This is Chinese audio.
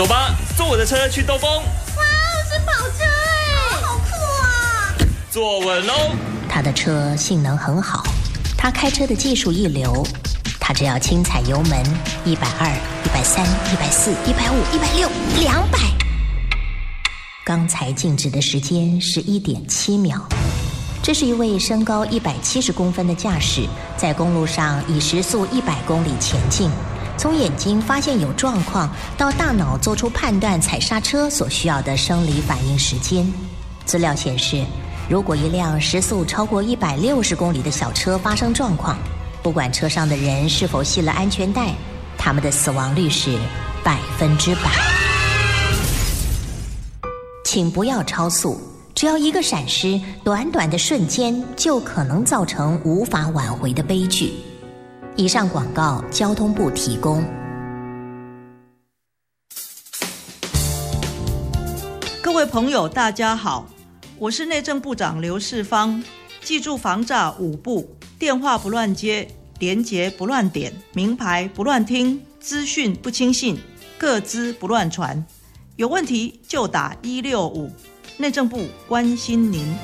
走吧，坐我的车去兜风。 哇，是跑车哎，好酷啊！ 坐稳喽。 他的车性能很好，他开车的技术一流，他只要轻踩油门，120、130、140、150、160、200。刚才静止的时间是1.7秒。这是一位身高170公分的驾驶，在公路上以时速100公里前进。从眼睛发现有状况，到大脑做出判断踩刹车所需要的生理反应时间。资料显示，如果一辆时速超过160公里的小车发生状况，不管车上的人是否系了安全带，他们的死亡率是100%。请不要超速，只要一个闪失，短短的瞬间就可能造成无法挽回的悲剧。以上广告，交通部提供。 各位朋友，大家好，我是内政部长刘世芳。记住防诈5步：电话不乱接，连结不乱点，名牌不乱听，资讯不轻信，个资不乱传。有问题就打165，内政部关心您。